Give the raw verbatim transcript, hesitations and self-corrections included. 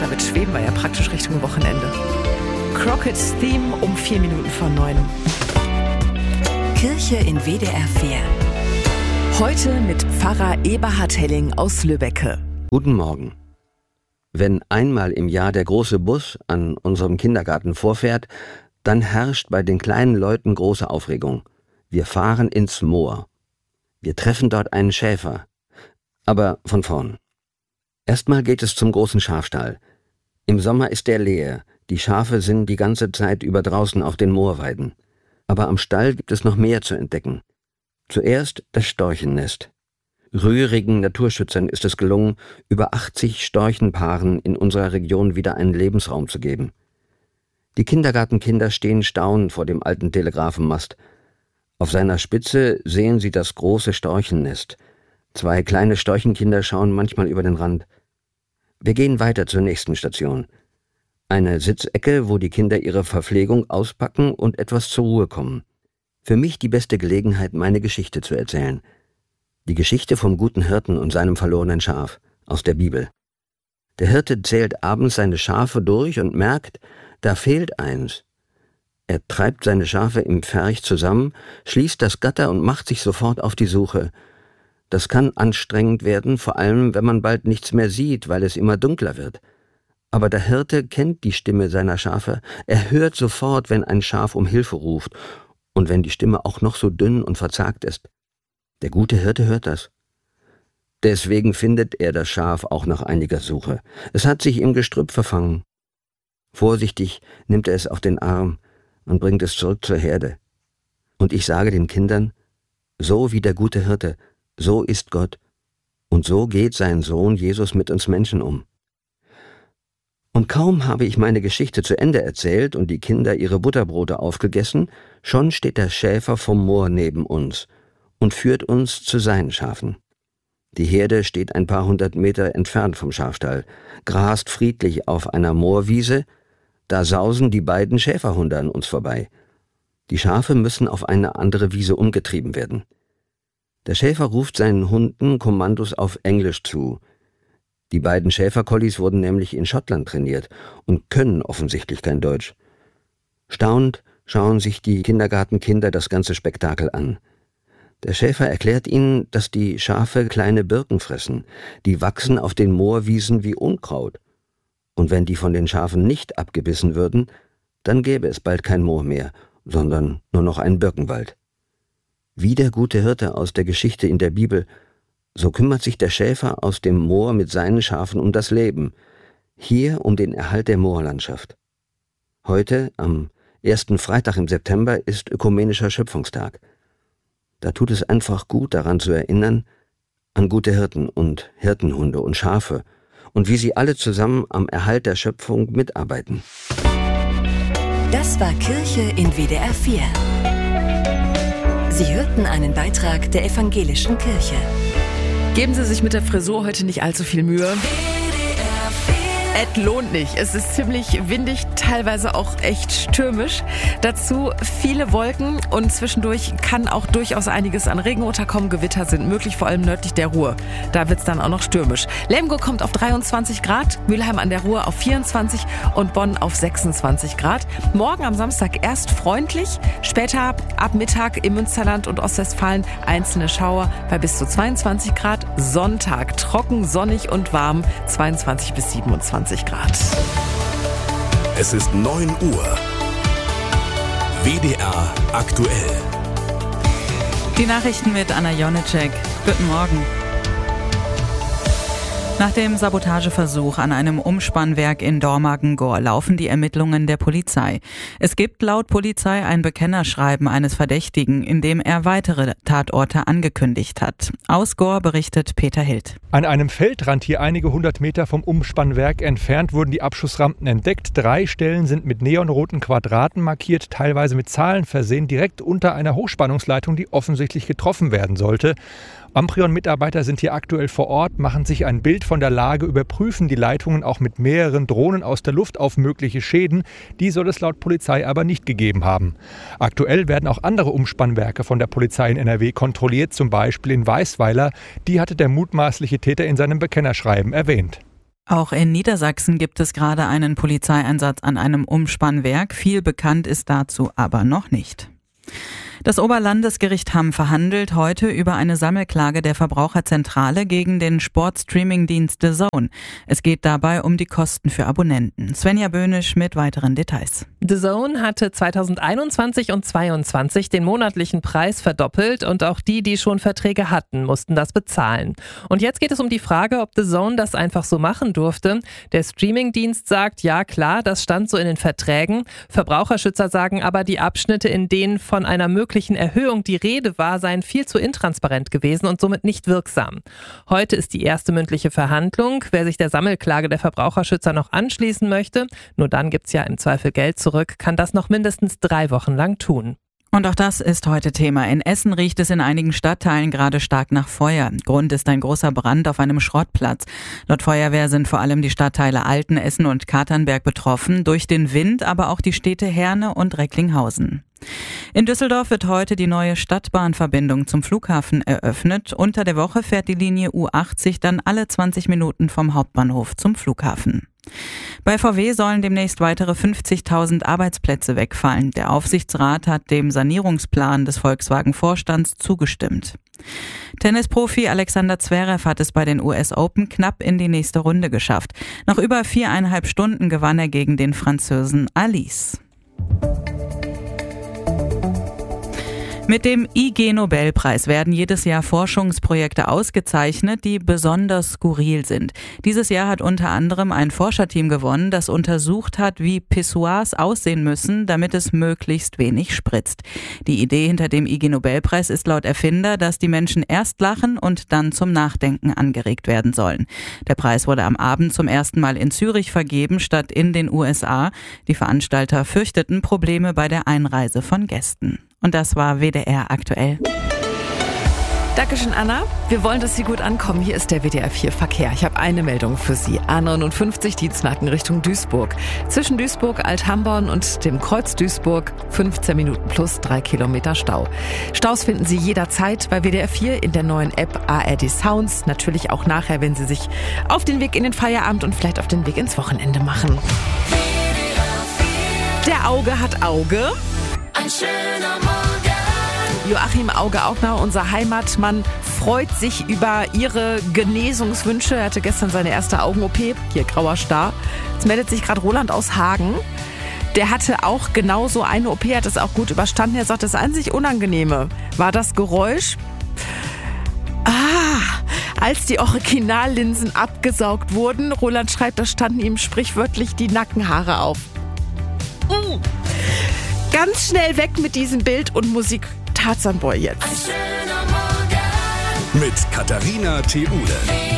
damit schweben wir ja praktisch Richtung Wochenende. Crockett's Theme um vier Minuten vor neun. Kirche in W D R vier. Heute mit Pfarrer Eberhard Helling aus Lübbecke. Guten Morgen. Wenn einmal im Jahr der große Bus an unserem Kindergarten vorfährt, dann herrscht bei den kleinen Leuten große Aufregung. Wir fahren ins Moor. Wir treffen dort einen Schäfer. Aber von vorn. Erstmal geht es zum großen Schafstall. Im Sommer ist der leer. Die Schafe sind die ganze Zeit über draußen auf den Moorweiden. Aber am Stall gibt es noch mehr zu entdecken. Zuerst das Storchennest. Rührigen Naturschützern ist es gelungen, über achtzig Storchenpaaren in unserer Region wieder einen Lebensraum zu geben. Die Kindergartenkinder stehen staunend vor dem alten Telegrafenmast. Auf seiner Spitze sehen sie das große Storchennest. Zwei kleine Storchenkinder schauen manchmal über den Rand. Wir gehen weiter zur nächsten Station. Eine Sitzecke, wo die Kinder ihre Verpflegung auspacken und etwas zur Ruhe kommen. Für mich die beste Gelegenheit, meine Geschichte zu erzählen. Die Geschichte vom guten Hirten und seinem verlorenen Schaf aus der Bibel. Der Hirte zählt abends seine Schafe durch und merkt, da fehlt eins. Er treibt seine Schafe im Pferch zusammen, schließt das Gatter und macht sich sofort auf die Suche. Das kann anstrengend werden, vor allem wenn man bald nichts mehr sieht, weil es immer dunkler wird. Aber der Hirte kennt die Stimme seiner Schafe. Er hört sofort, wenn ein Schaf um Hilfe ruft und wenn die Stimme auch noch so dünn und verzagt ist. Der gute Hirte hört das. Deswegen findet er das Schaf auch nach einiger Suche. Es hat sich im Gestrüpp verfangen. Vorsichtig nimmt er es auf den Arm und bringt es zurück zur Herde. Und ich sage den Kindern, so wie der gute Hirte, so ist Gott. Und so geht sein Sohn Jesus mit uns Menschen um. Und kaum habe ich meine Geschichte zu Ende erzählt und die Kinder ihre Butterbrote aufgegessen, schon steht der Schäfer vom Moor neben uns und führt uns zu seinen Schafen. Die Herde steht ein paar hundert Meter entfernt vom Schafstall, grast friedlich auf einer Moorwiese, da sausen die beiden Schäferhunde an uns vorbei. Die Schafe müssen auf eine andere Wiese umgetrieben werden. Der Schäfer ruft seinen Hunden Kommandos auf Englisch zu. Die beiden Schäferkollis wurden nämlich in Schottland trainiert und können offensichtlich kein Deutsch. Staunend schauen sich die Kindergartenkinder das ganze Spektakel an. Der Schäfer erklärt ihnen, dass die Schafe kleine Birken fressen. Die wachsen auf den Moorwiesen wie Unkraut. Und wenn die von den Schafen nicht abgebissen würden, dann gäbe es bald kein Moor mehr, sondern nur noch einen Birkenwald. Wie der gute Hirte aus der Geschichte in der Bibel, so kümmert sich der Schäfer aus dem Moor mit seinen Schafen um das Leben, hier um den Erhalt der Moorlandschaft. Heute, am ersten Freitag im September, ist Ökumenischer Schöpfungstag. Da tut es einfach gut, daran zu erinnern, an gute Hirten und Hirtenhunde und Schafe und wie sie alle zusammen am Erhalt der Schöpfung mitarbeiten. Das war Kirche in W D R vier. Sie hörten einen Beitrag der Evangelischen Kirche. Geben Sie sich mit der Frisur heute nicht allzu viel Mühe. Es lohnt nicht. Es ist ziemlich windig, teilweise auch echt stürmisch. Dazu viele Wolken und zwischendurch kann auch durchaus einiges an Regen unterkommen. Gewitter sind möglich, vor allem nördlich der Ruhr. Da wird es dann auch noch stürmisch. Lemgo kommt auf dreiundzwanzig Grad, Mülheim an der Ruhr auf vierundzwanzig und Bonn auf sechsundzwanzig Grad. Morgen am Samstag erst freundlich, später ab Mittag im Münsterland und Ostwestfalen einzelne Schauer bei bis zu zweiundzwanzig Grad. Sonntag trocken, sonnig und warm, zweiundzwanzig bis siebenundzwanzig Grad. Es ist neun Uhr. W D R aktuell. Die Nachrichten mit Anna Jonitschek. Guten Morgen. Nach dem Sabotageversuch an einem Umspannwerk in Dormagen-Gohr laufen die Ermittlungen der Polizei. Es gibt laut Polizei ein Bekennerschreiben eines Verdächtigen, in dem er weitere Tatorte angekündigt hat. Aus Gohr berichtet Peter Hild. An einem Feldrand hier einige hundert Meter vom Umspannwerk entfernt wurden die Abschussrampen entdeckt. Drei Stellen sind mit neonroten Quadraten markiert, teilweise mit Zahlen versehen, direkt unter einer Hochspannungsleitung, die offensichtlich getroffen werden sollte. Amprion-Mitarbeiter sind hier aktuell vor Ort, machen sich ein Bild von der Lage, überprüfen die Leitungen auch mit mehreren Drohnen aus der Luft auf mögliche Schäden. Die soll es laut Polizei aber nicht gegeben haben. Aktuell werden auch andere Umspannwerke von der Polizei in N R W kontrolliert, zum Beispiel in Weißweiler. Die hatte der mutmaßliche Täter in seinem Bekennerschreiben erwähnt. Auch in Niedersachsen gibt es gerade einen Polizeieinsatz an einem Umspannwerk. Viel bekannt ist dazu aber noch nicht. Das Oberlandesgericht Hamm verhandelt heute über eine Sammelklage der Verbraucherzentrale gegen den Sportstreaming-Dienst The Zone. Es geht dabei um die Kosten für Abonnenten. Svenja Böhnisch mit weiteren Details. The Zone hatte zweitausendeinundzwanzig und zweitausendzweiundzwanzig den monatlichen Preis verdoppelt und auch die, die schon Verträge hatten, mussten das bezahlen. Und jetzt geht es um die Frage, ob The Zone das einfach so machen durfte. Der Streaming-Dienst sagt, ja klar, das stand so in den Verträgen. Verbraucherschützer sagen aber, die Abschnitte, in denen von einer möglichen Erhöhung die Rede war, seien viel zu intransparent gewesen und somit nicht wirksam. Heute ist die erste mündliche Verhandlung. Wer sich der Sammelklage der Verbraucherschützer noch anschließen möchte, nur dann gibt's ja im Zweifel Geld zurück, kann das noch mindestens drei Wochen lang tun. Und auch das ist heute Thema. In Essen riecht es in einigen Stadtteilen gerade stark nach Feuer. Grund ist ein großer Brand auf einem Schrottplatz. Laut Feuerwehr sind vor allem die Stadtteile Altenessen und Katernberg betroffen, durch den Wind aber auch die Städte Herne und Recklinghausen. In Düsseldorf wird heute die neue Stadtbahnverbindung zum Flughafen eröffnet. Unter der Woche fährt die Linie U achtzig dann alle zwanzig Minuten vom Hauptbahnhof zum Flughafen. Bei V W sollen demnächst weitere fünfzigtausend Arbeitsplätze wegfallen. Der Aufsichtsrat hat dem Sanierungsplan des Volkswagen-Vorstands zugestimmt. Tennisprofi Alexander Zverev hat es bei den U S Open knapp in die nächste Runde geschafft. Nach über viereinhalb Stunden gewann er gegen den Franzosen Alice. Mit dem I G-Nobelpreis werden jedes Jahr Forschungsprojekte ausgezeichnet, die besonders skurril sind. Dieses Jahr hat unter anderem ein Forscherteam gewonnen, das untersucht hat, wie Pissoirs aussehen müssen, damit es möglichst wenig spritzt. Die Idee hinter dem I G-Nobelpreis ist laut Erfinder, dass die Menschen erst lachen und dann zum Nachdenken angeregt werden sollen. Der Preis wurde am Abend zum ersten Mal in Zürich vergeben, statt in den U S A. Die Veranstalter fürchteten Probleme bei der Einreise von Gästen. Und das war W D R aktuell. Dankeschön, Anna. Wir wollen, dass Sie gut ankommen. Hier ist der W D R vier Verkehr. Ich habe eine Meldung für Sie. A neunundfünfzig Dienstlaken Richtung Duisburg. Zwischen Duisburg, Althamborn und dem Kreuz Duisburg fünfzehn Minuten plus drei Kilometer Stau. Staus finden Sie jederzeit bei W D R vier in der neuen App A R D Sounds. Natürlich auch nachher, wenn Sie sich auf den Weg in den Feierabend und vielleicht auf den Weg ins Wochenende machen. Der Auge hat Auge. Ein schöner Morgen. Joachim Auge-Augner, unser Heimatmann, freut sich über Ihre Genesungswünsche. Er hatte gestern seine erste Augen-O P, hier grauer Star. Jetzt meldet sich gerade Roland aus Hagen. Der hatte auch genauso eine O P, hat es auch gut überstanden. Er sagt, das einzig Unangenehme war das Geräusch, ah, als die Originallinsen abgesaugt wurden. Roland schreibt, da standen ihm sprichwörtlich die Nackenhaare auf. Mm. Ganz schnell weg mit diesem Bild und Musik. Tarzan Boy jetzt. Ein schöner Morgen mit Katharina Theule.